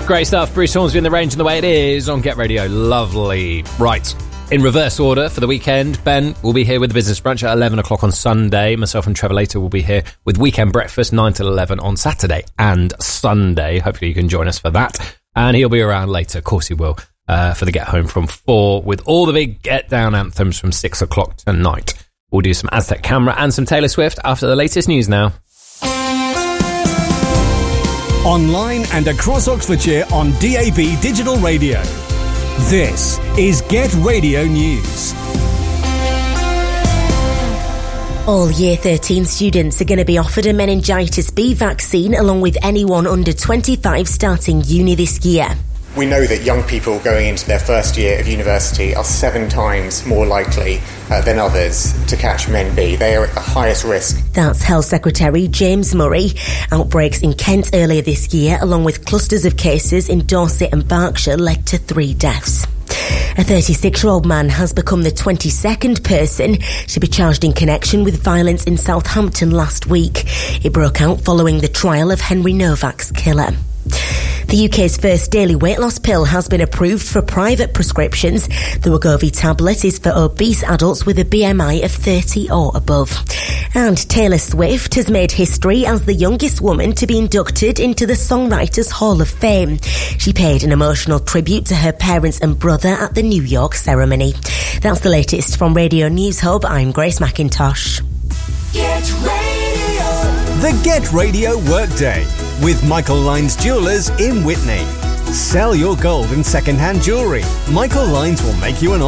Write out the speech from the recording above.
Great stuff. Bruce Hornsby in the range and the way it is on Get Radio. Lovely. Right. In reverse order for the weekend, Ben will be here with the Business Brunch at 11 o'clock on Sunday. Myself and Trevor later will be here with Weekend Breakfast 9 till 11 on Saturday and Sunday. Hopefully you can join us for that. And he'll be around later. Of course he will. For the Get Home from 4 with all the big Get Down anthems from 6 o'clock tonight. We'll do some Aztec Camera and some Taylor Swift after the latest news now. Online and across Oxfordshire on DAB Digital Radio. This is Get Radio News. All Year 13 students are going to be offered a meningitis B vaccine along with anyone under 25 starting uni this year. We know that young people going into their first year of university are 7 times more likely than others to catch Men-B. They are at the highest risk. That's Health Secretary James Murray. Outbreaks in Kent earlier this year, along with clusters of cases in Dorset and Berkshire, led to 3 deaths. A 36-year-old man has become the 22nd person to be charged in connection with violence in Southampton last week. It broke out following the trial of Henry Novak's killer. The UK's first daily weight loss pill has been approved for private prescriptions. The Wegovy tablet is for obese adults with a BMI of 30 or above. And Taylor Swift has made history as the youngest woman to be inducted into the Songwriters Hall of Fame. She paid an emotional tribute to her parents and brother at the New York ceremony. That's the latest from Radio News Hub. I'm Grace McIntosh. Get Radio. The Get Radio Workday with Michael Lyons Jewellers in Whitney. Sell your gold and second-hand jewellery. Michael Lyons will make you an